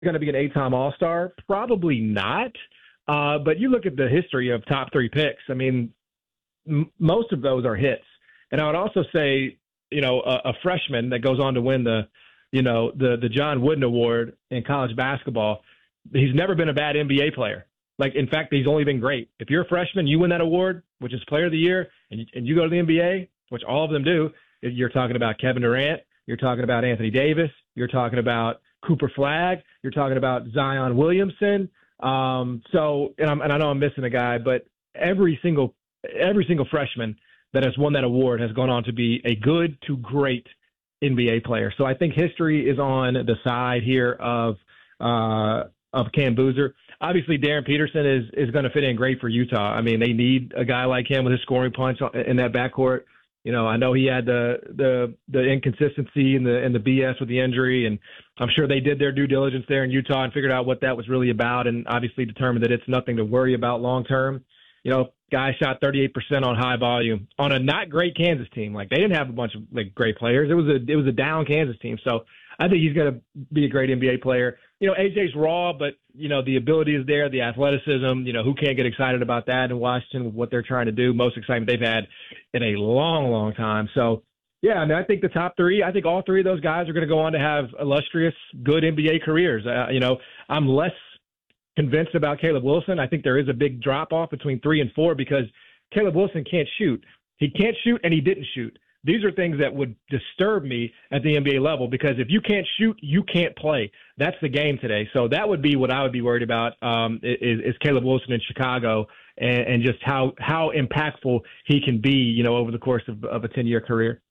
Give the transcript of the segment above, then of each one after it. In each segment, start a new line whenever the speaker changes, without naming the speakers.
going to be an 8-time All-Star? Probably not. But you look at the history of top 3 picks. I mean, most of those are hits. And I would also say, a freshman that goes on to win the John Wooden Award in college basketball, he's never been a bad NBA player. Like, in fact, he's only been great. If you're a freshman, you win that award, which is Player of the Year, and you go to the NBA, which all of them do, you're talking about Kevin Durant, you're talking about Anthony Davis, you're talking about Cooper Flagg, you're talking about Zion Williamson. And I know I'm missing a guy, but every single freshman that has won that award has gone on to be a good to great NBA player. So I think history is on the side here of Cam Boozer. Obviously, Darren Peterson is going to fit in great for Utah. I mean, they need a guy like him with his scoring punch in that backcourt. I know he had the inconsistency and the BS with the injury, and I'm sure they did their due diligence there in Utah and figured out what that was really about, and obviously determined that it's nothing to worry about long term. Guy shot 38% on high volume on a not great Kansas team. Like, they didn't have a bunch of great players. It was a down Kansas team. So I think he's going to be a great NBA player. AJ's raw, but the ability is there, the athleticism. Who can't get excited about that in Washington with what they're trying to do? Most excitement they've had in a long, long time. So yeah, I mean, I think the top 3. I think all 3 of those guys are going to go on to have illustrious, good NBA careers. I'm less convinced about Caleb Wilson. I think there is a big drop-off between 3 and 4 because Caleb Wilson can't shoot. He can't shoot, and he didn't shoot. These are things that would disturb me at the NBA level because if you can't shoot, you can't play. That's the game today. So that would be what I would be worried about is Caleb Wilson in Chicago and just how impactful he can be, over the course of a 10-year career.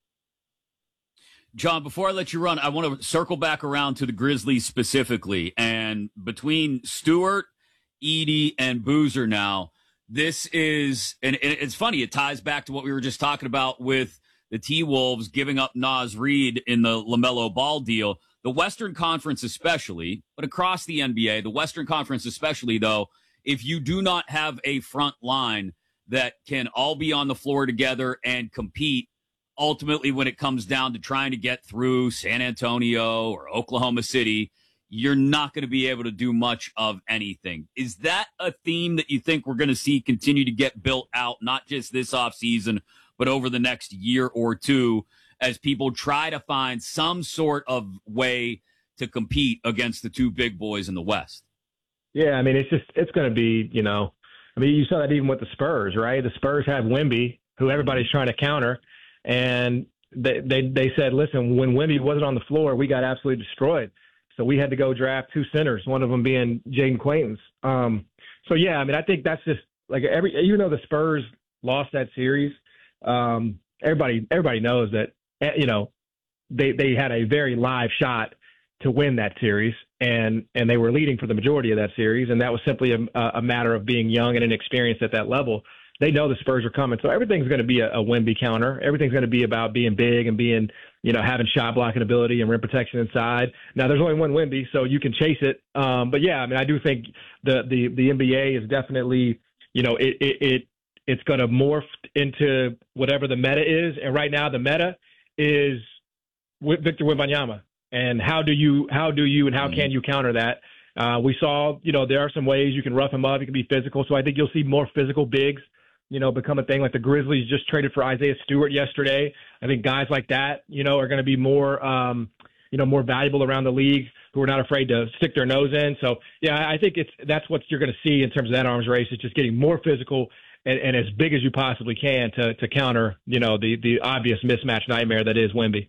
John, before I let you run, I want to circle back around to the Grizzlies specifically. And between Stewart, Edey, and Boozer now, this is, and it's funny, it ties back to what we were just talking about with the T-Wolves giving up Naz Reid in the LaMelo Ball deal. The Western Conference especially, but across the NBA, the Western Conference especially, though, if you do not have a front line that can all be on the floor together and compete, ultimately, when it comes down to trying to get through San Antonio or Oklahoma City, you're not going to be able to do much of anything. Is that a theme that you think we're going to see continue to get built out, not just this offseason, but over the next year or two, as people try to find some sort of way to compete against the 2 big boys in the West?
Yeah, I mean, it's going to be, you saw that even with the Spurs, right? The Spurs have Wemby, who everybody's trying to counter. And they said, listen, when Wemby wasn't on the floor, we got absolutely destroyed. So we had to go draft 2 centers, one of them being Jaden Quaintance. So, yeah, I mean, I think that's just like even though the Spurs lost that series, everybody knows that, they had a very live shot to win that series. And they were leading for the majority of that series. And that was simply a matter of being young and inexperienced at that level. They know the Spurs are coming. So everything's going to be a Wemby counter. Everything's going to be about being big and being, having shot blocking ability and rim protection inside. Now, there's only one Wemby, so you can chase it. But, yeah, I mean, I do think the NBA is definitely, it's going to morph into whatever the meta is. And right now the meta is Victor Wembanyama. And how can you counter that? We saw, there are some ways you can rough him up. You can be physical. So I think you'll see more physical bigs, become a thing. Like the Grizzlies just traded for Isaiah Stewart yesterday. I think guys like that, are going to be more, more valuable around the league who are not afraid to stick their nose in. So, yeah, I think that's what you're going to see in terms of that arms race. It's just getting more physical and as big as you possibly can to counter, the obvious mismatch nightmare that is Wemby.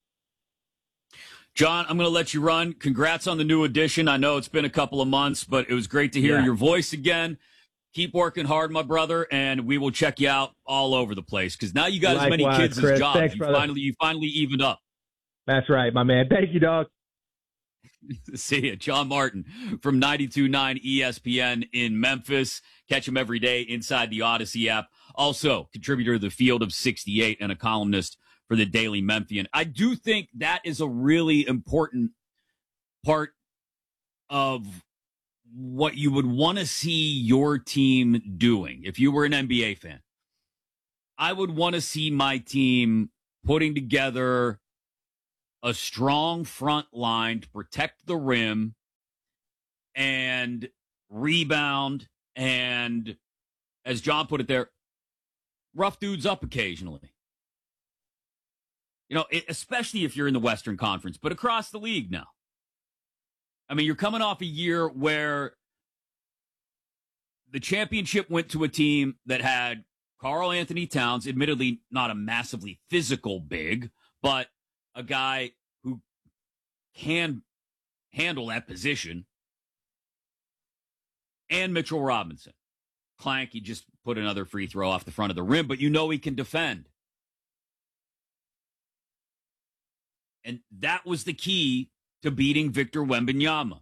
John, I'm going to let you run. Congrats on the new edition. I know it's been a couple of months, but it was great to hear your voice again. Keep working hard, my brother, and we will check you out all over the place because now you got
Likewise,
as many kids
Chris.
as jobs.
Thanks,
You finally evened up.
That's right, my man. Thank you, dog.
See you. John Martin from 92.9 ESPN in Memphis. Catch him every day inside the Odyssey app. Also, contributor to the Field of 68 and a columnist for the Daily Memphian. I do think that is a really important part of what you would want to see your team doing. If you were an NBA fan, I would want to see my team putting together a strong front line to protect the rim and rebound and, as John put it there, rough dudes up occasionally. Especially if you're in the Western Conference, but across the league now. I mean, you're coming off a year where the championship went to a team that had Karl Anthony Towns, admittedly not a massively physical big, but a guy who can handle that position, and Mitchell Robinson. Clank, he just put another free throw off the front of the rim, but he can defend. And that was the key to beating Victor Wembanyama.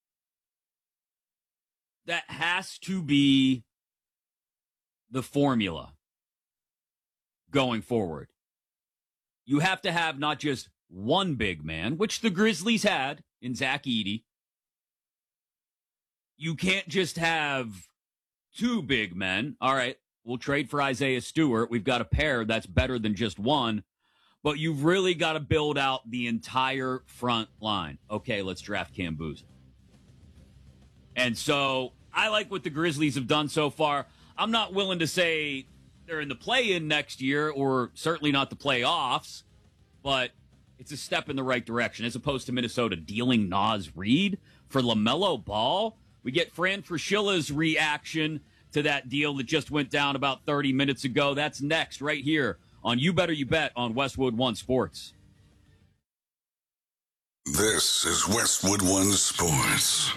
That has to be the formula going forward. You have to have not just one big man, which the Grizzlies had in Zach Edey. You can't just have two big men. All right, we'll trade for Isaiah Stewart. We've got a pair that's better than just one. But you've really got to build out the entire front line. Okay, let's draft Cam Boozer. And so I like what the Grizzlies have done so far. I'm not willing to say they're in the play-in next year, or certainly not the playoffs, but it's a step in the right direction, as opposed to Minnesota dealing Naz Reid for LaMelo Ball. We get Fran Fraschilla's reaction to that deal that just went down about 30 minutes ago. That's next, right here on You Better You Bet on Westwood One Sports.
This is Westwood One Sports.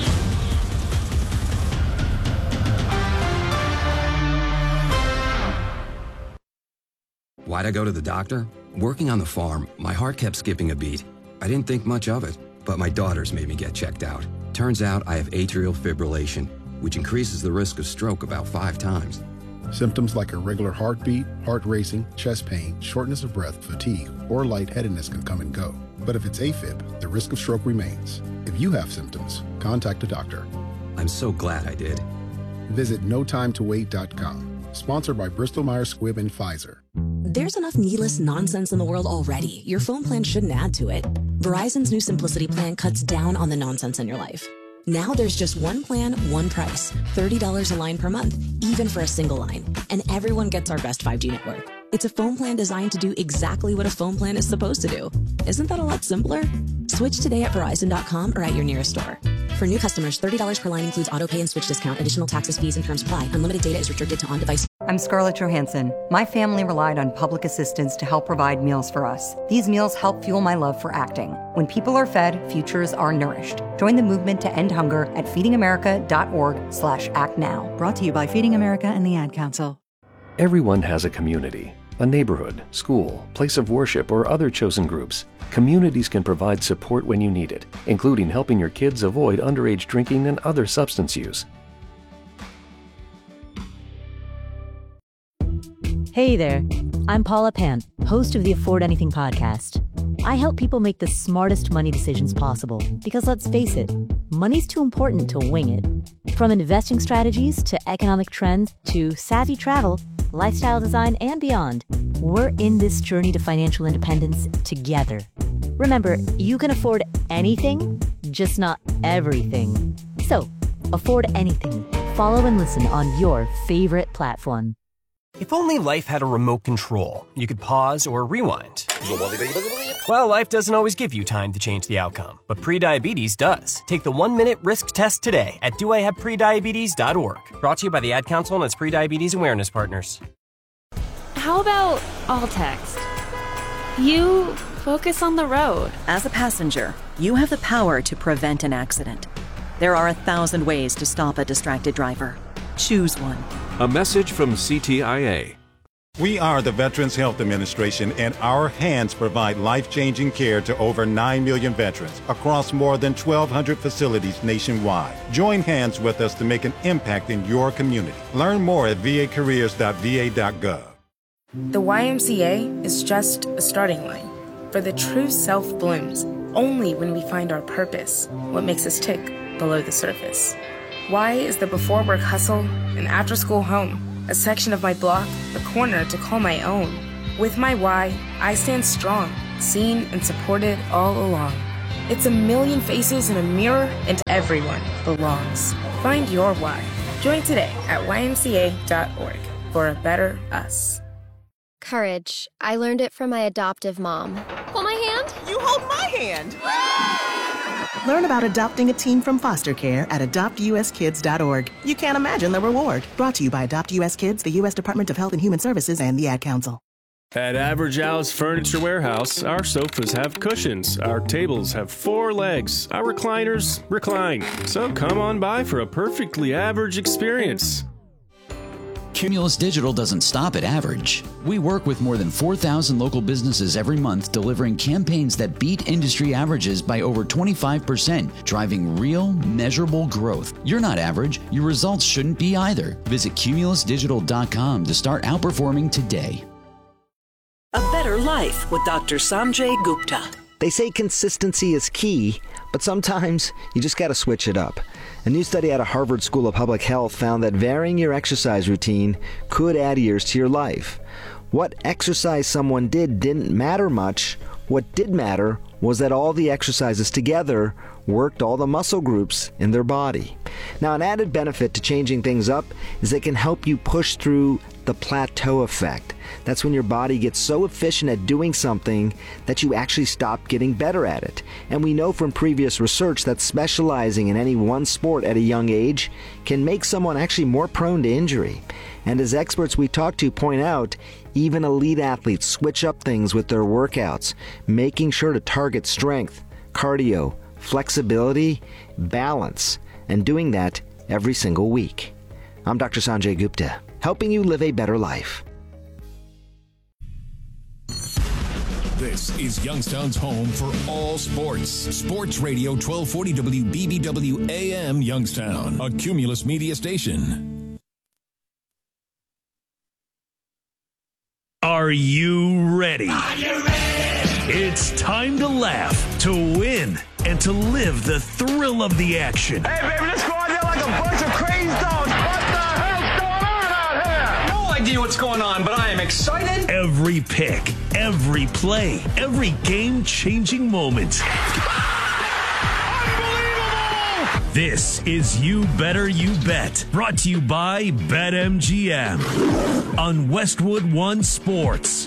Why'd I go to the doctor? Working on the farm, my heart kept skipping a beat. I didn't think much of it, but my daughters made me get checked out. Turns out I have atrial fibrillation, which increases the risk of stroke about 5 times.
Symptoms like irregular heartbeat, heart racing, chest pain, shortness of breath, fatigue, or lightheadedness can come and go. But if it's AFib, the risk of stroke remains. If you have symptoms, contact a doctor.
I'm so glad I did.
Visit notimetowait.com. Sponsored by Bristol Myers Squibb and Pfizer.
There's enough needless nonsense in the world already. Your phone plan shouldn't add to it. Verizon's new Simplicity plan cuts down on the nonsense in your life. Now there's just one plan, one price, $30 a line per month, even for a single line. And everyone gets our best 5G network. It's a phone plan designed to do exactly what a phone plan is supposed to do. Isn't that a lot simpler? Switch today at Verizon.com or at your nearest store. For new customers, $30 per line includes autopay and switch discount. Additional taxes, fees, and terms apply. Unlimited data is restricted to on-device.
I'm Scarlett Johansson. My family relied on public assistance to help provide meals for us. These meals help fuel my love for acting. When people are fed, futures are nourished. Join the movement to end hunger at feedingamerica.org/actnow.
Brought to you by Feeding America and the Ad Council.
Everyone has a community, a neighborhood, school, place of worship, or other chosen groups. Communities can provide support when you need it, including helping your kids avoid underage drinking and other substance use.
Hey there, I'm Paula Pan, host of the Afford Anything podcast. I help people make the smartest money decisions possible because, let's face it, money's too important to wing it. From investing strategies to economic trends to savvy travel, lifestyle design, and beyond, we're in this journey to financial independence together. Remember, you can afford anything, just not everything. So, afford anything. Follow and listen on your favorite platform.
If only life had a remote control, you could pause or rewind. Well, life doesn't always give you time to change the outcome, but prediabetes does. Take the 1-minute risk test today at doihaveprediabetes.org. Brought to you by the Ad Council and its prediabetes awareness partners.
How about all text? You focus on the road.
As a passenger, you have the power to prevent an accident. There are 1,000 ways to stop a distracted driver. Choose one.
A message from CTIA.
We are the Veterans Health Administration, and our hands provide life-changing care to over 9 million veterans across more than 1,200 facilities nationwide. Join hands with us to make an impact in your community. Learn more at vacareers.va.gov.
The YMCA is just a starting line, for the true self blooms only when we find our purpose, what makes us tick below the surface. Y is the before-work hustle, an after-school home, a section of my block, a corner to call my own. With my Y, I stand strong, seen and supported all along. It's a million faces in a mirror, and everyone belongs. Find your why. Join today at ymca.org for a better us.
Courage. I learned it from my adoptive mom.
Hold my hand?
You hold my hand.
Learn about adopting a teen from foster care at adoptuskids.org. You can't imagine the reward. Brought to you by Adopt US Kids, the U.S. Department of Health and Human Services, and the Ad Council.
At Average Al's Furniture Warehouse, our sofas have cushions, our tables have 4 legs, our recliners recline. So come on by for a perfectly average experience.
Cumulus Digital doesn't stop at average. We work with more than 4,000 local businesses every month, delivering campaigns that beat industry averages by over 25%, driving real, measurable growth. You're not average. Your results shouldn't be either. Visit cumulusdigital.com to start outperforming today.
A Better Life with Dr. Sanjay Gupta.
They say consistency is key, but sometimes you just got to switch it up. A new study out of Harvard School of Public Health found that varying your exercise routine could add years to your life. What exercise someone did didn't matter much. What did matter was that all the exercises together worked all the muscle groups in their body. Now, an added benefit to changing things up is it can help you push through the plateau effect. That's when your body gets so efficient at doing something that you actually stop getting better at it. And we know from previous research that specializing in any one sport at a young age can make someone actually more prone to injury. And as experts we talk to point out, even elite athletes switch up things with their workouts, making sure to target strength, cardio, flexibility, balance, and doing that every single week. I'm Dr. Sanjay Gupta, helping you live a better life.
This is Youngstown's home for all sports. Sports Radio 1240 WBBW AM Youngstown, a Cumulus media station.
Are you ready? Are you ready? It's time to laugh, to win, and to live the thrill of the action.
Hey, baby, let's go out there like a bunch of crazy dogs. What the hell's going on out here?
No idea what's going on, but I am excited.
Every pick, every play, every game-changing moment. This is You Better You Bet, brought to you by BetMGM on Westwood One Sports.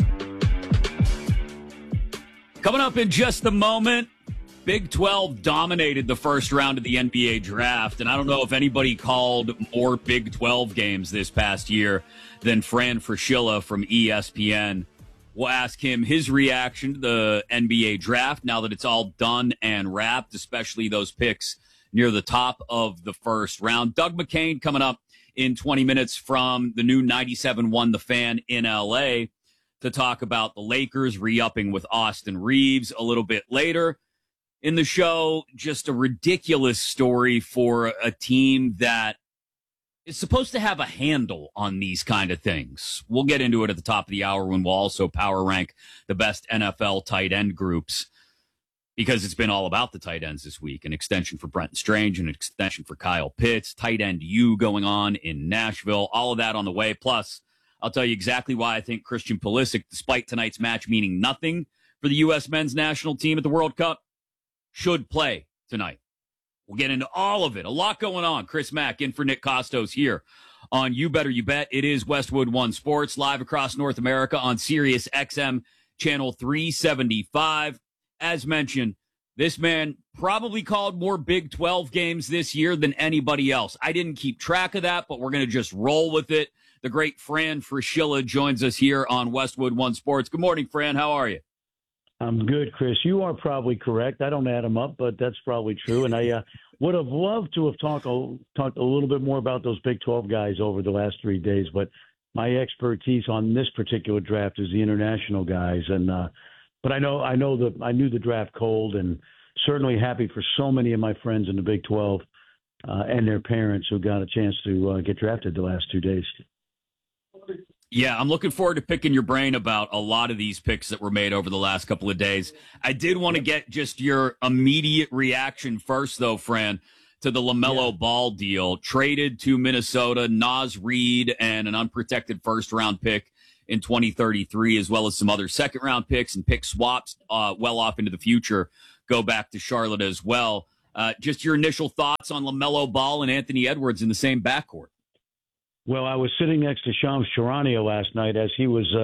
Coming up in just a moment, Big 12 dominated the first round of the NBA draft, and I don't know if anybody called more Big 12 games this past year than Fran Fraschilla from ESPN. We'll ask him his reaction to the NBA draft now that it's all done and wrapped, especially those picks near the top of the first round. Doug McCain coming up in 20 minutes from the new 97.1 The Fan in LA to talk about the Lakers re-upping with Austin Reeves a little bit later in the show. Just a ridiculous story for a team that is supposed to have a handle on these kind of things. We'll get into it at the top of the hour when we'll also power rank the best NFL tight end groups, because it's been all about the tight ends this week. An extension for Brenton Strange, an extension for Kyle Pitts, tight end U going on in Nashville, all of that on the way. Plus, I'll tell you exactly why I think Christian Pulisic, despite tonight's match meaning nothing for the U.S. men's national team at the World Cup, should play tonight. We'll get into all of it. A lot going on. Chris Mack in for Nick Costos here on You Better You Bet. It is Westwood One Sports, live across North America on Sirius XM channel 375. As mentioned, this man probably called more Big 12 games this year than anybody else. I didn't keep track of that, but we're going to just roll with it. The great Fran Fraschilla joins us here on Westwood One Sports. Good morning, Fran. How are you?
I'm good, Chris. You are probably correct. I don't add them up, but that's probably true. And I would have loved to have talked a little bit more about those Big 12 guys over the last 3 days, but my expertise on this particular draft is the international guys. And but I knew the draft cold, and certainly happy for so many of my friends in the Big 12 and their parents who got a chance to get drafted the last 2 days.
Yeah, I'm looking forward to picking your brain about a lot of these picks that were made over the last couple of days. I did want to get just your immediate reaction first, though, Fran, to the LaMelo Ball deal. Traded to Minnesota, Naz Reid, and an unprotected first-round pick in 2033, as well as some other second-round picks and pick swaps well off into the future go back to Charlotte as well. Just your initial thoughts on LaMelo Ball and Anthony Edwards in the same backcourt.
Well, I was sitting next to Shams Charania last night as he was,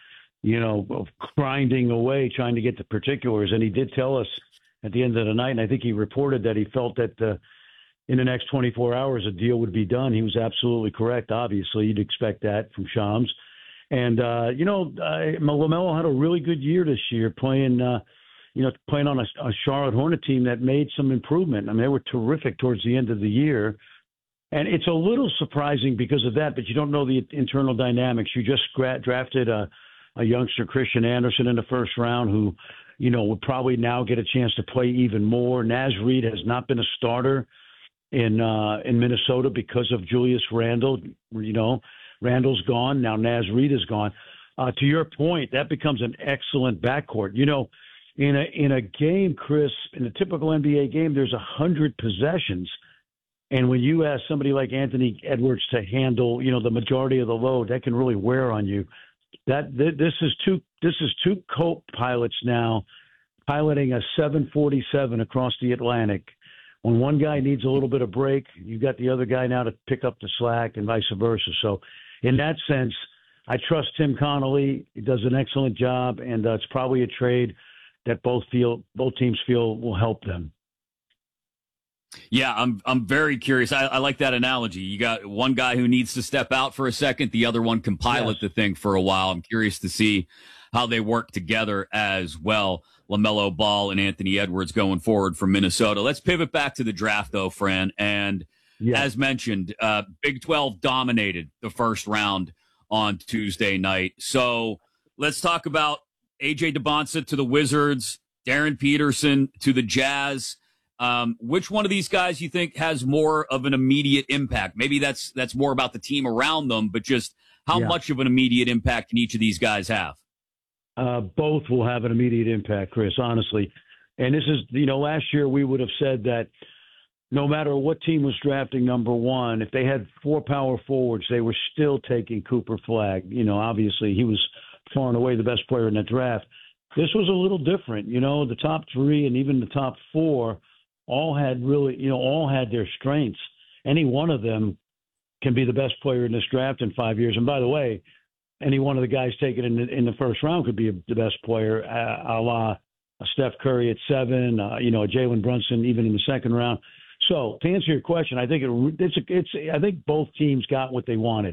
grinding away, trying to get the particulars. And he did tell us at the end of the night, and I think he reported that he felt that in the next 24 hours a deal would be done. He was absolutely correct. Obviously, you'd expect that from Shams. And, LaMelo had a really good year this year playing on a Charlotte Hornet team that made some improvement. I mean, they were terrific towards the end of the year. And it's a little surprising because of that, but you don't know the internal dynamics. You just drafted a youngster, Christian Anderson, in the first round who, would probably now get a chance to play even more. Naz Reid has not been a starter in Minnesota because of Julius Randle. Randle's gone. Now Naz Reid is gone. To your point, that becomes an excellent backcourt. In a game, Chris, in a typical NBA game, there's 100 possessions. And when you ask somebody like Anthony Edwards to handle, the majority of the load, that can really wear on you. This is two co-pilots now piloting a 747 across the Atlantic. When one guy needs a little bit of break, you've got the other guy now to pick up the slack and vice versa. So in that sense, I trust Tim Connolly. He does an excellent job, and it's probably a trade that both teams feel will help them.
Yeah, I'm very curious. I like that analogy. You got one guy who needs to step out for a second. The other one can pilot the thing for a while. I'm curious to see how they work together as well. LaMelo Ball and Anthony Edwards going forward from Minnesota. Let's pivot back to the draft, though, Fran. And as mentioned, Big 12 dominated the first round on Tuesday night. So let's talk about A.J. Debonsa to the Wizards, Darren Peterson to the Jazz. Which one of these guys you think has more of an immediate impact? Maybe that's more about the team around them, but just how much of an immediate impact can each of these guys have?
Both will have an immediate impact, Chris, honestly. And this is, last year we would have said that no matter what team was drafting number one, if they had four power forwards, they were still taking Cooper Flagg. Obviously he was far and away the best player in the draft. This was a little different. The top three and even the top four all had their strengths. Any one of them can be the best player in this draft in 5 years. And by the way, any one of the guys taken in the first round could be the best player, a la Steph Curry at 7, Jalen Brunson even in the second round. So to answer your question, I think I think both teams got what they wanted.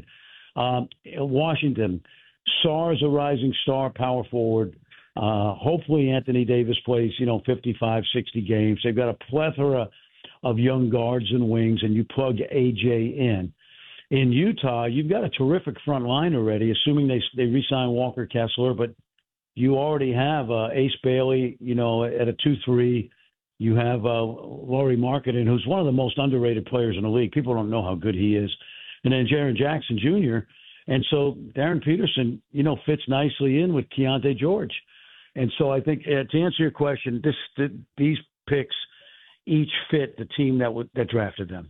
Washington, Sarr is a rising star, power forward. Hopefully Anthony Davis plays, 55, 60 games. They've got a plethora of young guards and wings, and you plug AJ in. In Utah, you've got a terrific front line already, assuming they re-sign Walker Kessler, but you already have Ace Bailey, at a 2-3. You have Lauri Markkanen, who's one of the most underrated players in the league. People don't know how good he is. And then Jaren Jackson Jr. And so Darren Peterson, fits nicely in with Keontae George. And so I think to answer your question, these picks each fit the team that drafted them.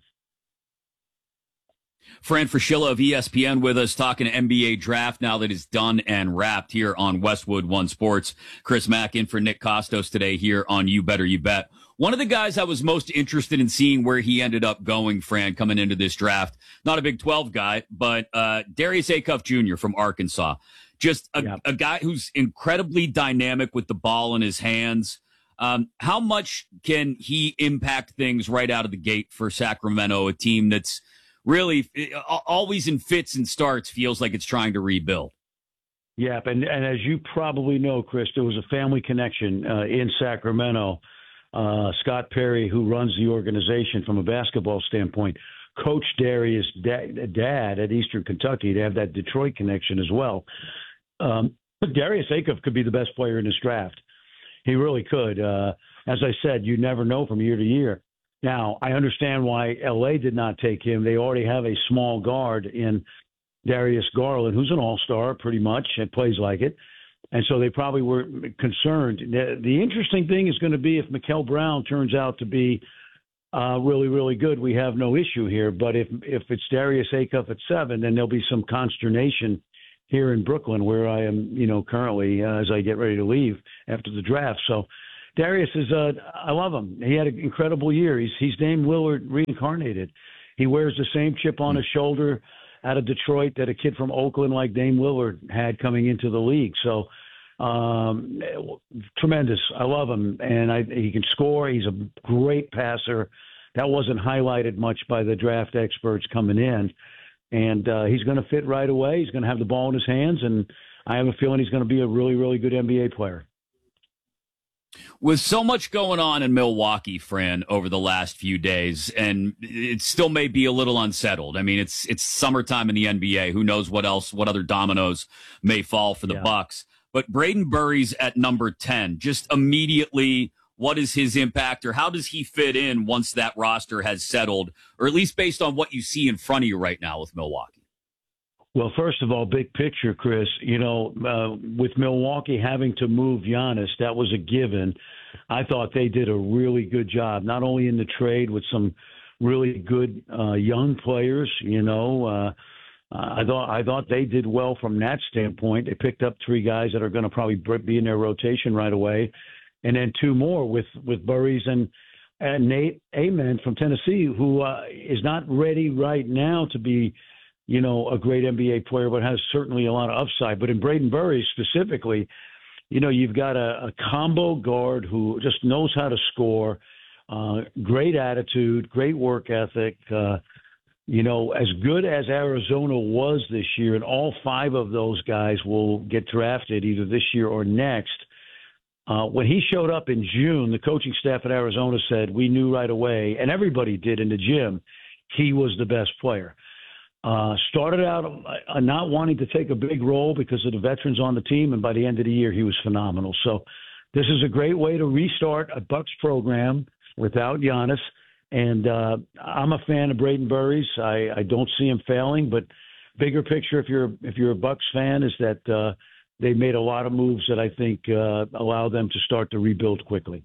Fran Fraschilla of ESPN with us talking NBA draft now that it's done and wrapped here on Westwood One Sports. Chris Mack in for Nick Kostos today here on You Better You Bet. One of the guys I was most interested in seeing where he ended up going, Fran, coming into this draft, not a Big 12 guy, but Darius Acuff Jr. from Arkansas. Just a guy who's incredibly dynamic with the ball in his hands. How much can he impact things right out of the gate for Sacramento, a team that's really always in fits and starts, feels like it's trying to rebuild?
Yeah, and as you probably know, Chris, there was a family connection in Sacramento. Scott Perry, who runs the organization from a basketball standpoint, coached Darius' dad at Eastern Kentucky. They have that Detroit connection as well. But Darius Acuff could be the best player in this draft. He really could. As I said, you never know from year to year. Now, I understand why L.A. did not take him. They already have a small guard in Darius Garland, who's an all-star pretty much and plays like it. And so they probably were concerned. The interesting thing is going to be if Mikel Brown turns out to be really, really good, we have no issue here. But if it's Darius Acuff at 7, then there'll be some consternation here in Brooklyn, where I am, currently as I get ready to leave after the draft. So Darius is I love him. He had an incredible year. He's Dame Lillard reincarnated. He wears the same chip on his shoulder out of Detroit that a kid from Oakland like Dame Lillard had coming into the league. So tremendous. I love him, and he can score. He's a great passer. That wasn't highlighted much by the draft experts coming in. And he's going to fit right away. He's going to have the ball in his hands, and I have a feeling he's going to be a really, really good NBA player.
With so much going on in Milwaukee, Fran, over the last few days, and it still may be a little unsettled. I mean, it's summertime in the NBA. Who knows what other dominoes may fall for the Bucks. But Braden Burry's at number 10. Just immediately, what is his impact, or how does he fit in once that roster has settled, or at least based on what you see in front of you right now with Milwaukee?
Well, first of all, big picture, Chris, with Milwaukee having to move Giannis, that was a given. I thought they did a really good job, not only in the trade with some really good young players, I thought they did well from that standpoint. They picked up 3 guys that are going to probably be in their rotation right away, and then 2 more with Burries and Nate Amen from Tennessee, who is not ready right now to be a great NBA player, but has certainly a lot of upside. But in Braden Burry specifically, you've got a combo guard who just knows how to score, great attitude, great work ethic. As good as Arizona was this year, and all 5 of those guys will get drafted either this year or next. When he showed up in June, the coaching staff at Arizona said, we knew right away, and everybody did in the gym, he was the best player. Started out not wanting to take a big role because of the veterans on the team, and by the end of the year, he was phenomenal. So this is a great way to restart a Bucks program without Giannis, and I'm a fan of Braden Burries. I don't see him failing, but bigger picture, if you're a Bucks fan, is that they made a lot of moves that I think allow them to start to rebuild quickly.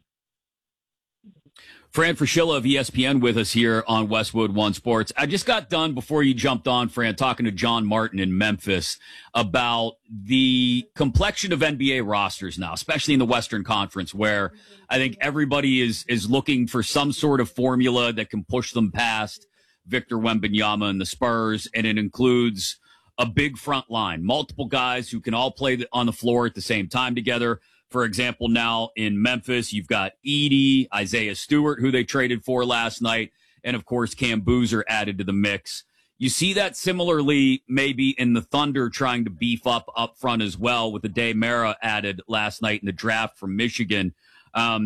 Fran Fraschilla of ESPN with us here on Westwood One Sports. I just got done before you jumped on, Fran, talking to John Martin in Memphis about the complexion of NBA rosters now, especially in the Western Conference, where I think everybody is looking for some sort of formula that can push them past Victor Wembanyama and the Spurs, and it includes a big front line, multiple guys who can all play on the floor at the same time together. For example, now in Memphis, you've got Edey, Isaiah Stewart, who they traded for last night, and, of course, Cam Boozer added to the mix. You see that similarly maybe in the Thunder trying to beef up front as well, with the Day Mara added last night in the draft from Michigan. How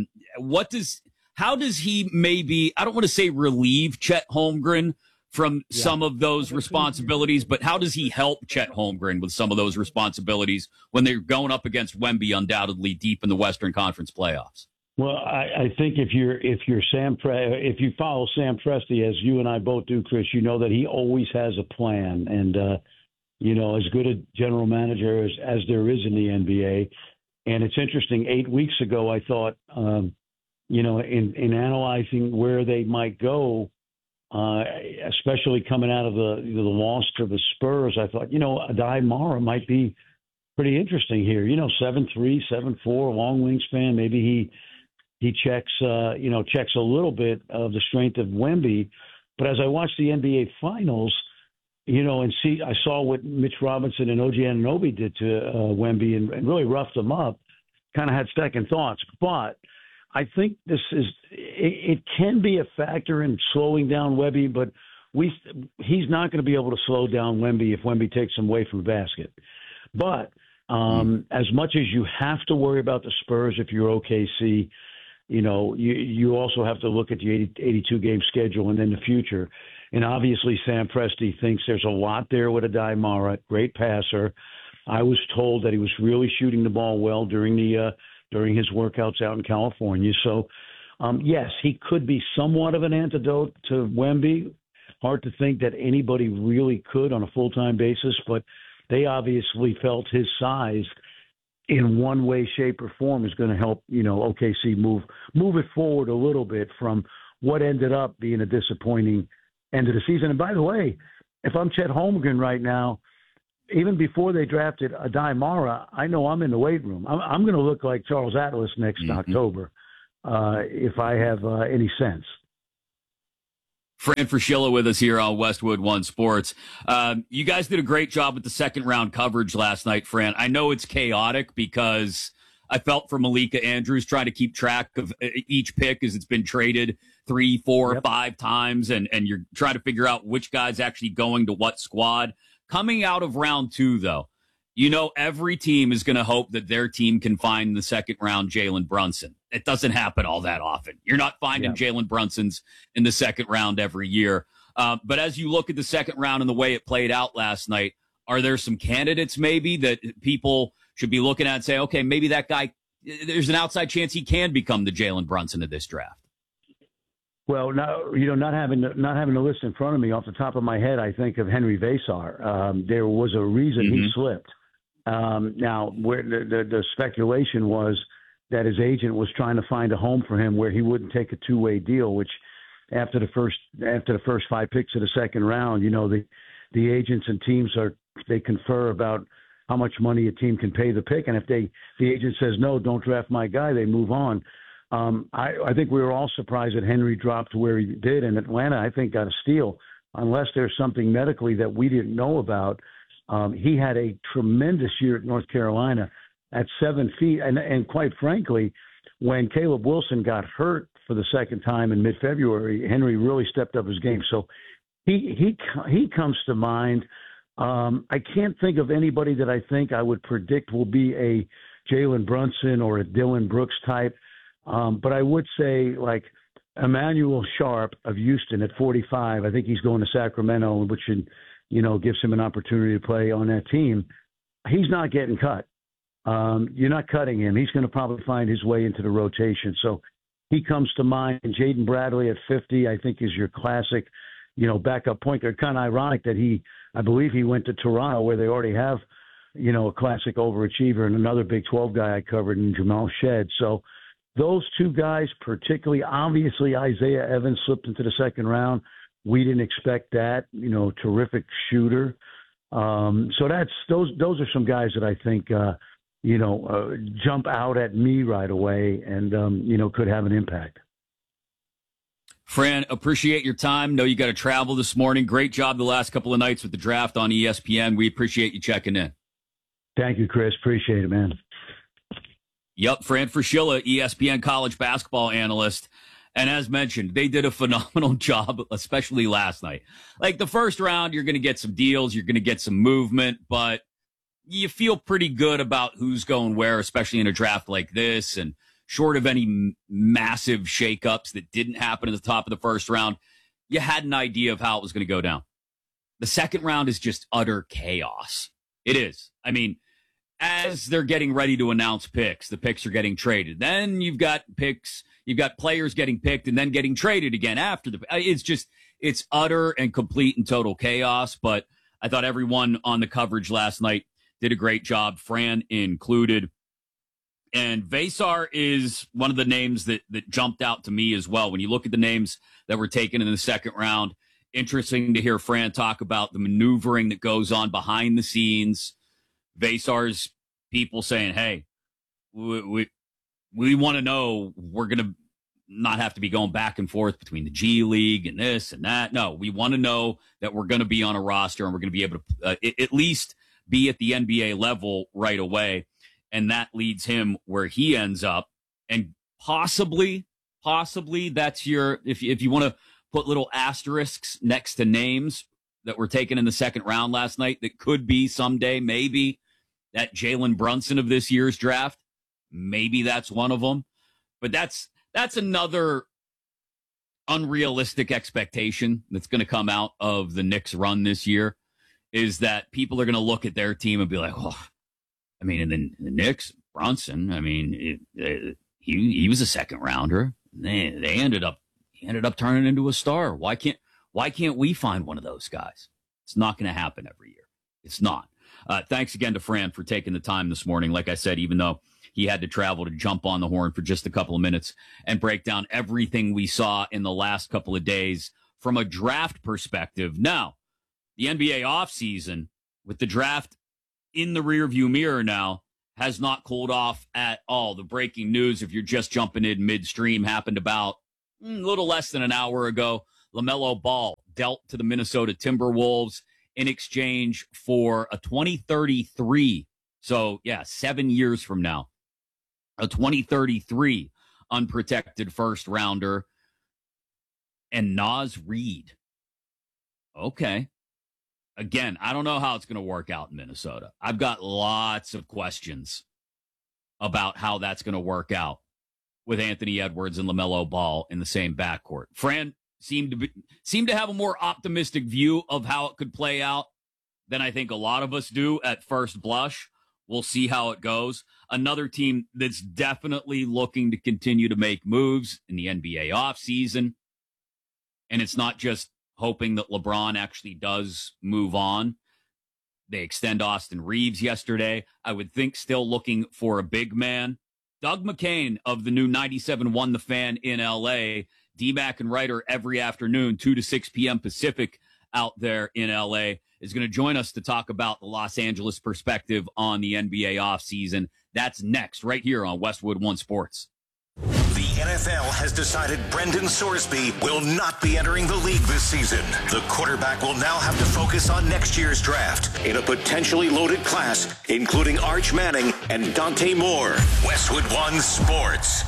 does he maybe, I don't want to say relieve Chet Holmgren from some of those responsibilities, but how does he help Chet Holmgren with some of those responsibilities when they're going up against Wemby undoubtedly deep in the Western Conference playoffs?
Well, I think if you follow Sam Presti, as you and I both do, Chris, you know that he always has a plan, and as good a general manager as there is in the NBA. And it's interesting. 8 weeks ago, I thought, in analyzing where they might go, especially coming out of the loss to the Spurs, I thought, Adai Mara might be pretty interesting here. 7'3", 7'4", long wingspan. Maybe he checks a little bit of the strength of Wemby. But as I watched the NBA Finals, I saw what Mitch Robinson and OG Anunoby did to Wemby and really roughed him up. Kind of had second thoughts, but I think it can be a factor in slowing down Wemby, but he's not going to be able to slow down Wemby if Wemby takes him away from the basket. But as much as you have to worry about the Spurs if you're OKC, you also have to look at the 82-game schedule and then the future. And obviously Sam Presti thinks there's a lot there with Adai Mara, great passer. I was told that he was really shooting the ball well during his workouts out in California. So, yes, he could be somewhat of an antidote to Wemby. Hard to think that anybody really could on a full-time basis, but they obviously felt his size in one way, shape, or form is going to help, OKC move it forward a little bit from what ended up being a disappointing end of the season. And by the way, if I'm Chet Holmgren right now, even before they drafted Adai Mara, I know I'm in the weight room. I'm going to look like Charles Atlas next October. if I have any sense.
Fran Fraschilla with us here on Westwood One Sports. You guys did a great job with the second round coverage last night, Fran. I know it's chaotic because I felt for Malika Andrews trying to keep track of each pick as it's been traded 3, 4, 5 times, and you're trying to figure out which guy's actually going to what squad. Coming out of round 2, though, you know every team is going to hope that their team can find in the second round Jalen Brunson. It doesn't happen all that often. You're not finding Jalen Brunsons in the second round every year. But as you look at the second round and the way it played out last night, are there some candidates maybe that people should be looking at and say, okay, maybe that guy, there's an outside chance he can become the Jalen Brunson of this draft?
Well, now, not having the list in front of me off the top of my head, I think of Henry Vesar. There was a reason he slipped. Now, where the speculation was that his agent was trying to find a home for him where he wouldn't take a two-way deal, which after the first 5 picks of the second round, the agents and teams they confer about how much money a team can pay the pick. And if the agent says, no, don't draft my guy, they move on. I think we were all surprised that Henry dropped to where he did, and Atlanta, I think, got a steal, unless there's something medically that we didn't know about. He had a tremendous year at North Carolina at 7 feet. And quite frankly, when Caleb Wilson got hurt for the second time in mid-February, Henry really stepped up his game. So he comes to mind. I can't think of anybody that I think I would predict will be a Jalen Brunson or a Dylan Brooks type. But I would say, like, Emmanuel Sharp of Houston at 45, I think he's going to Sacramento, which gives him an opportunity to play on that team. He's not getting cut. You're not cutting him. He's going to probably find his way into the rotation. So he comes to mind. Jaden Bradley at 50, I think, is your classic, backup point guard. Kind of ironic that I believe he went to Toronto, where they already have, a classic overachiever and another Big 12 guy I covered in Jamal Shedd. So those two guys, particularly, obviously Isaiah Evans slipped into the second round. We didn't expect that, terrific shooter. So those are some guys that I think, jump out at me right away and, could have an impact.
Fran, appreciate your time. Know you got to travel this morning. Great job the last couple of nights with the draft on ESPN. We appreciate you checking in.
Thank you, Chris. Appreciate it, man.
Yep, Fran Fraschilla, ESPN college basketball analyst. And as mentioned, they did a phenomenal job, especially last night. Like the first round, you're going to get some deals, you're going to get some movement, but you feel pretty good about who's going where, especially in a draft like this. And short of any massive shakeups that didn't happen at the top of the first round, you had an idea of how it was going to go down. The second round is just utter chaos. It is. I mean, as they're getting ready to announce picks, the picks are getting traded. Then you've got players getting picked and then getting traded again after it's utter and complete and total chaos. But I thought everyone on the coverage last night did a great job, Fran included. And Vesar is one of the names that jumped out to me as well. When you look at the names that were taken in the second round, interesting to hear Fran talk about the maneuvering that goes on behind the scenes. Vesar's people saying, hey, we want to know we're going to not have to be going back and forth between the G League and this and that. No, we want to know that we're going to be on a roster and we're going to be able to at least be at the NBA level right away. And that leads him where he ends up. And possibly that's if you want to put little asterisks next to names that were taken in the second round last night, that could be someday, maybe that Jalen Brunson of this year's draft. Maybe that's one of them. But that's another unrealistic expectation that's going to come out of the Knicks run this year, is that people are going to look at their team and be like, oh, I mean, and then the Knicks, Brunson, I mean, he was a second rounder. He ended up turning into a star. Why can't we find one of those guys? It's not going to happen every year. It's not. Thanks again to Fran for taking the time this morning. Like I said, even though he had to travel to jump on the horn for just a couple of minutes and break down everything we saw in the last couple of days from a draft perspective. Now, the NBA offseason, with the draft in the rearview mirror now, has not cooled off at all. The breaking news, if you're just jumping in midstream, happened about a little less than an hour ago. LaMelo Ball dealt to the Minnesota Timberwolves in exchange for a 2033. So, 7 years from now, a 2033 unprotected first rounder and Naz Reid. Okay. Again, I don't know how it's going to work out in Minnesota. I've got lots of questions about how that's going to work out with Anthony Edwards and LaMelo Ball in the same backcourt. Fran seemed to have a more optimistic view of how it could play out than I think a lot of us do at first blush. We'll see how it goes. Another team that's definitely looking to continue to make moves in the NBA offseason. And it's not just hoping that LeBron actually does move on. They extend Austin Reeves yesterday. I would think still looking for a big man. Doug McCain of the new 97.1 The Fan in L.A., D-Mac and Writer every afternoon, 2 to 6 p.m. Pacific out there in L.A., is going to join us to talk about the Los Angeles perspective on the NBA offseason. That's next, right here on Westwood One Sports.
The NFL has decided Brendan Sorsby will not be entering the league this season. The quarterback will now have to focus on next year's draft in a potentially loaded class, including Arch Manning and Dante Moore. Westwood One Sports.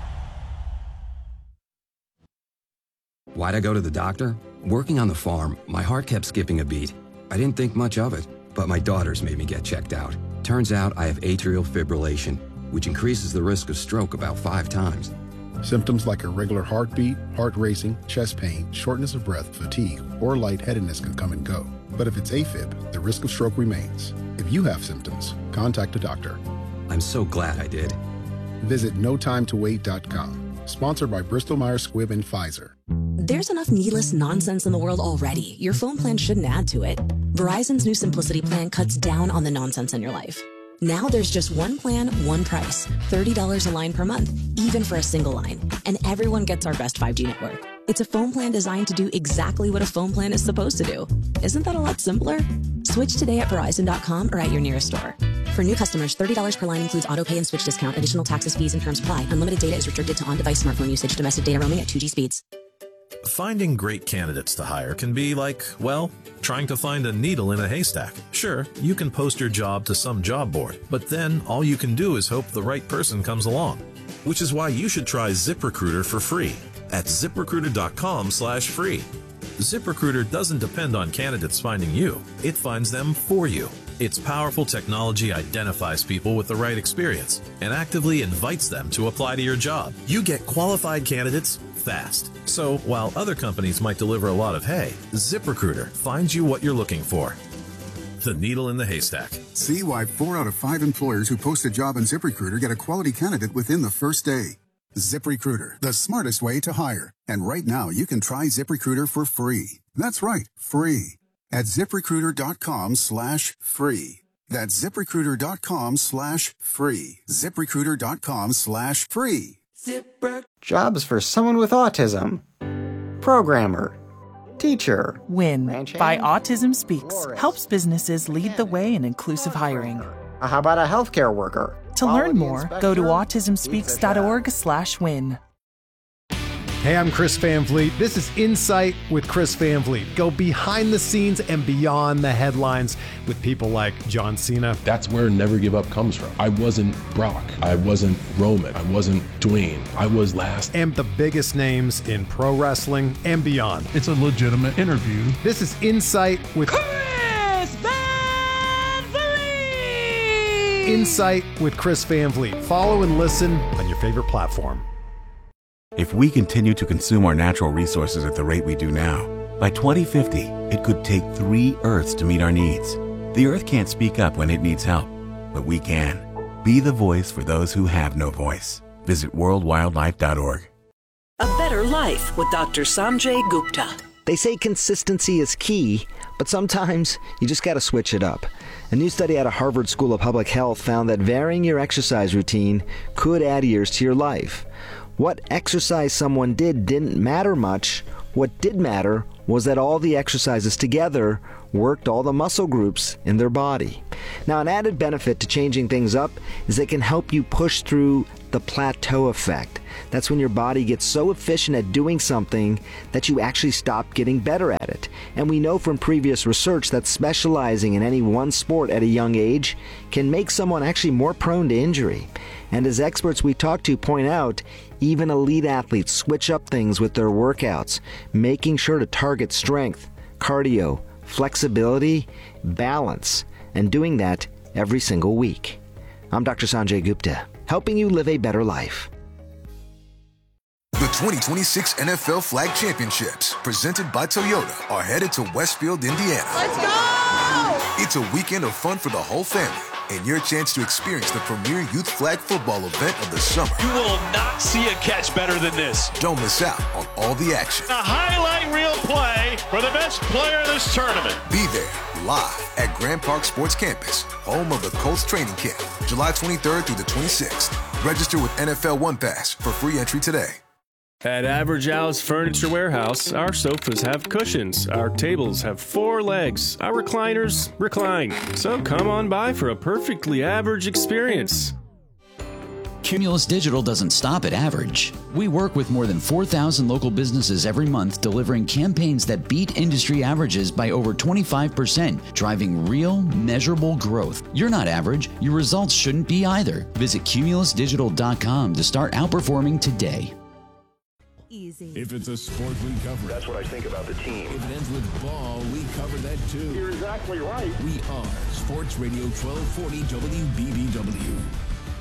Why'd I go to the doctor? Working on the farm, my heart kept skipping a beat. I didn't think much of it, but my daughters made me get checked out. Turns out I have atrial fibrillation, which increases the risk of stroke about 5 times.
Symptoms like irregular heartbeat, heart racing, chest pain, shortness of breath, fatigue, or lightheadedness can come and go. But if it's AFib, the risk of stroke remains. If you have symptoms, contact a doctor.
I'm so glad I did.
Visit notimetowait.com. Sponsored by Bristol-Myers Squibb and Pfizer.
There's enough needless nonsense in the world already. Your phone plan shouldn't add to it. Verizon's new Simplicity plan cuts down on the nonsense in your life. Now there's just one plan, one price, $30 a line per month, even for a single line. And everyone gets our best 5G network. It's a phone plan designed to do exactly what a phone plan is supposed to do. Isn't that a lot simpler? Switch today at Verizon.com or at your nearest store. For new customers, $30 per line includes auto pay and switch discount. Additional taxes, fees, and terms apply. Unlimited data is restricted to on-device smartphone usage. Domestic data roaming at 2G speeds.
Finding great candidates to hire can be like, well, trying to find a needle in a haystack. Sure, you can post your job to some job board, but then all you can do is hope the right person comes along. Which is why you should try ZipRecruiter for free at ZipRecruiter.com/free. ZipRecruiter doesn't depend on candidates finding you. It finds them for you. Its powerful technology identifies people with the right experience and actively invites them to apply to your job. You get qualified candidates fast. So while other companies might deliver a lot of hay, ZipRecruiter finds you what you're looking for. The needle in the haystack.
See why 4 out of 5 employers who post a job on ZipRecruiter get a quality candidate within the first day. ZipRecruiter, the smartest way to hire. And right now, you can try ZipRecruiter for free. That's right, free. At ZipRecruiter.com/free. That's ZipRecruiter.com/free. ZipRecruiter.com/free.
Jobs for someone with autism. Programmer. Teacher.
WIN by Autism Speaks helps businesses lead the way in inclusive hiring.
How about a healthcare worker?
To learn more, go to autismspeaks.org/win.
Hey, I'm Chris Van Vliet. This is Insight with Chris Van Vliet. Go behind the scenes and beyond the headlines with people like John Cena.
That's where Never Give Up comes from. I wasn't Brock. I wasn't Roman. I wasn't Dwayne. I was last.
And the biggest names in pro wrestling and beyond.
It's a legitimate interview.
This is Insight with
Chris Van Vliet.
Insight with Chris Van Vliet. Follow and listen on your favorite platform.
If we continue to consume our natural resources at the rate we do now, by 2050, it could take 3 Earths to meet our needs. The Earth can't speak up when it needs help, but we can. Be the voice for those who have no voice. Visit worldwildlife.org.
A Better Life with Dr. Sanjay Gupta.
They say consistency is key, but sometimes you just gotta switch it up. A new study out of Harvard School of Public Health found that varying your exercise routine could add years to your life. What exercise someone did didn't matter much. What did matter was that all the exercises together worked all the muscle groups in their body. Now, an added benefit to changing things up is they can help you push through the plateau effect. That's when your body gets so efficient at doing something that you actually stop getting better at it. And we know from previous research that specializing in any one sport at a young age can make someone actually more prone to injury. And as experts we talk to point out, even elite athletes switch up things with their workouts, making sure to target strength, cardio, flexibility, balance, and doing that every single week. I'm Dr. Sanjay Gupta, helping you live a better life.
The 2026 NFL Flag Championships, presented by Toyota, are headed to Westfield, Indiana.
Let's go!
It's a weekend of fun for the whole family, and your chance to experience the premier youth flag football event of the summer.
You will not see a catch better than this.
Don't miss out on all the action.
A highlight reel play for the best player in this tournament.
Be there, live at Grand Park Sports Campus, home of the Colts training camp, July 23rd through the 26th. Register with NFL One Pass for free entry today.
At Average Al's Furniture Warehouse, our sofas have cushions, our tables have 4 legs, our recliners recline. So come on by for a perfectly average experience.
Cumulus Digital doesn't stop at average. We work with more than 4,000 local businesses every month, delivering campaigns that beat industry averages by over 25%, driving real, measurable growth. You're not average. Your results shouldn't be either. Visit cumulusdigital.com to start outperforming today.
Easy. If it's a sport, we cover it. That's what I think about the team. If it ends with ball, we cover that too. You're exactly right. We are Sports Radio 1240 WBBW.